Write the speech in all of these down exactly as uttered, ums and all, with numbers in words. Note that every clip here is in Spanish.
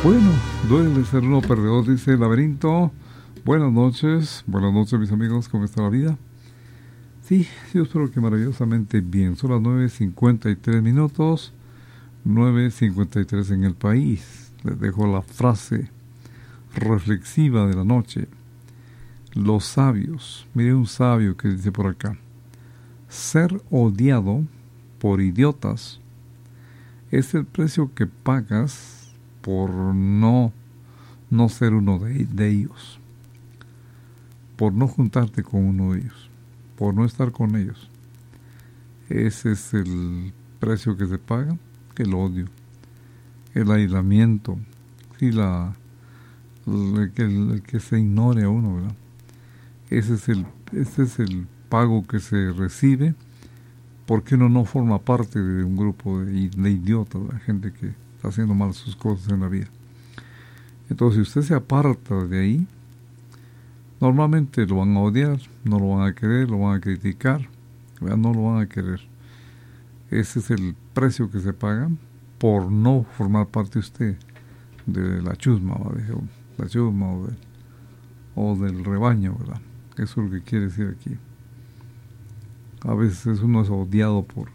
Bueno, duele ser uno perdedor, dice Laberinto. Buenas noches, buenas noches mis amigos, ¿cómo está la vida? Sí, yo espero que maravillosamente bien. Son las nueve cincuenta y tres minutos, nueve cincuenta y tres en el país. Les dejo la frase reflexiva de la noche. Los sabios, mire un sabio que dice por acá: ser odiado por idiotas es el precio que pagas por no, no ser uno de, de ellos, por no juntarte con uno de ellos, por no estar con ellos. Ese es el precio que se paga, el odio, el aislamiento, y la, el, el, el que se ignore a uno, ¿verdad? Ese es el, ese es el pago que se recibe porque uno no forma parte de un grupo de, de idiotas, de gente que está haciendo mal sus cosas en la vida. Entonces, si usted se aparta de ahí, normalmente lo van a odiar, no lo van a querer, lo van a criticar, ¿verdad? No lo van a querer. Ese es el precio que se paga por no formar parte usted de la chusma, ¿verdad? La chusma o, de, o del rebaño, ¿verdad? Eso es lo que quiere decir aquí. A veces uno es odiado por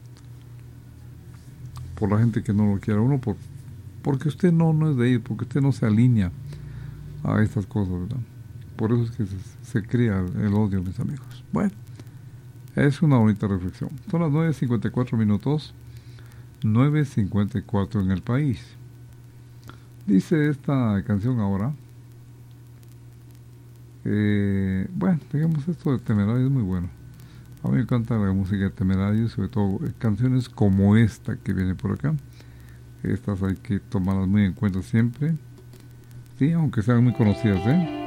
por la gente que no lo quiere a uno, por, porque usted no, no es de ahí, porque usted no se alinea a estas cosas, ¿verdad? Por eso es que se, se crea el odio, mis amigos. Bueno, es una bonita reflexión. Son las nueve cincuenta y cuatro minutos, nueve cincuenta y cuatro en el país. Dice esta canción ahora, eh, bueno, digamos esto de Temerario es muy bueno. A mí me encanta la música de Temerario, sobre todo canciones como esta que viene por acá. Estas hay que tomarlas muy en cuenta siempre, sí, aunque sean muy conocidas, ¿eh?